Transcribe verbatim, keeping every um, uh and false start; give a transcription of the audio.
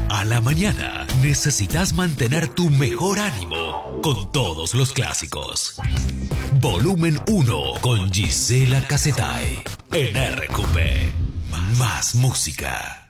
A la mañana necesitas mantener tu mejor ánimo con todos los clásicos. Volumen uno con Gisela Casetay en R Q P. Más música.